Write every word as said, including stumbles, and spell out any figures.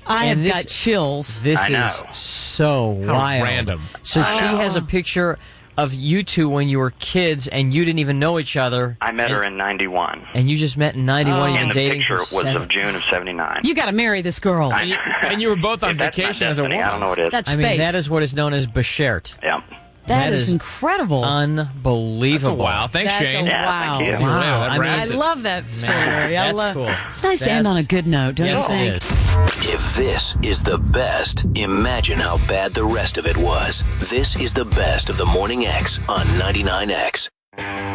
I And have this- got chills. This I know. is so How wild. random. So I she know. has a picture of you two when you were kids and you didn't even know each other. I met and, her in ninety-one. And you just met in ninety-one. You've And been the dating picture for was seven. of June of seventy-nine. You got to marry this girl. I- And you, and you were both on If that's not vacation as a destiny, woman. I don't know what it is. That's I mean, fate. that is what is known as beshert. Yeah. that that is, is incredible. Unbelievable. That's a wow. Thanks, That's Shane. a Yeah, wow. thank you. See you later. Wow. That I mean, wraps I it. love that story. I That's love, cool. It's nice to end That's- on a good note, don't Yes, you think? it is. If this is the best, imagine how bad the rest of it was. This is the best of the Morning X on ninety-nine X.